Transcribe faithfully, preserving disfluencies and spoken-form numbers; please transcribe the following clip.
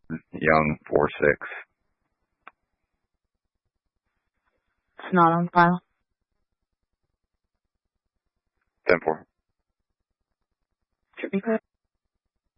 Young, four six. It's not on file. ten four. Should be good.